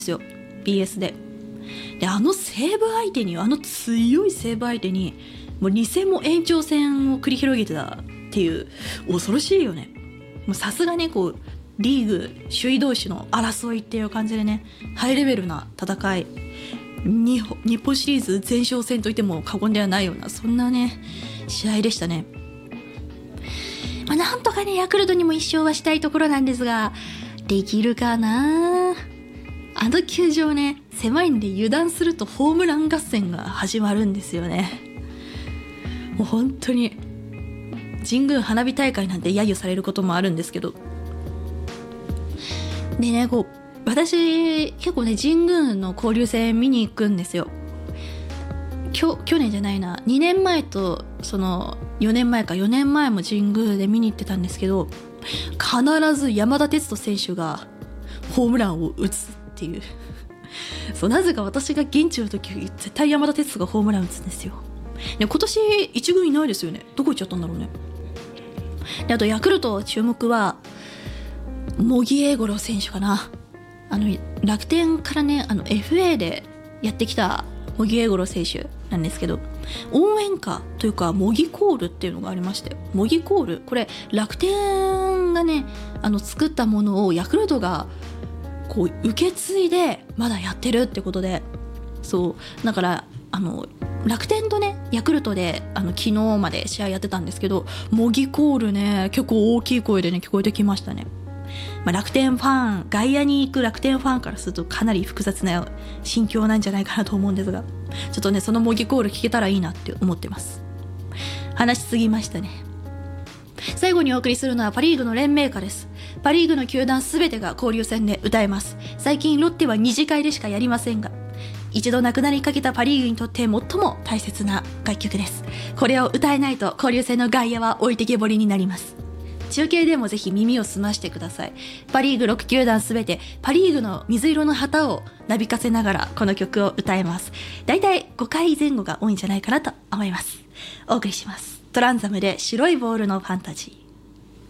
ですよ BS で。で西武相手に、強い西武相手にもう2戦も延長戦を繰り広げてたっていう、恐ろしいよね。もうさすがね、こうリーグ首位同士の争いっていう感じでね、ハイレベルな戦い、日本シリーズ前哨戦といっても過言ではないような、そんなね試合でしたね。なんとかねヤクルトにも1勝はしたいところなんですが、できるかな。球場ね狭いんで、油断するとホームラン合戦が始まるんですよね。もう本当に神宮花火大会なんて揶揄されることもあるんですけど、でね、こう私結構ね神宮の交流戦見に行くんですよ。去年じゃないな、2年前とその4年前も神宮で見に行ってたんですけど、必ず山田哲人選手がホームランを打つっていうそう、なぜか私が現地の時絶対山田哲人がホームラン打つんですよ。で今年一軍いないですよね。どこ行っちゃったんだろうね。であとヤクルト注目は茂木栄五郎選手かな。楽天からねFA でやってきた茂木栄五郎選手なんですけど、応援歌というか茂木コールっていうのがありまして、茂木コール、これ楽天がね作ったものをヤクルトがこう受け継いでまだやってるってことで、そうだから楽天とねヤクルトで昨日まで試合やってたんですけど、茂木コールね結構大きい声でね聞こえてきましたね。楽天ファン、外野に行く楽天ファンからするとかなり複雑な心境なんじゃないかなと思うんですが、ちょっとねその茂木コール聞けたらいいなって思ってます。話しすぎましたね。最後にお送りするのはパリーグの連盟歌です。パリーグの球団すべてが交流戦で歌えます。最近ロッテは2次会でしかやりませんが、一度亡くなりかけたパリーグにとって最も大切な楽曲です。これを歌えないと交流戦の外野は置いてけぼりになります。中継でもぜひ耳を澄ましてください。パリーグ6球団すべてパリーグの水色の旗をなびかせながらこの曲を歌えます。だいたい5回前後が多いんじゃないかなと思います。お送りします。トランザムで白いボールのファンタジー。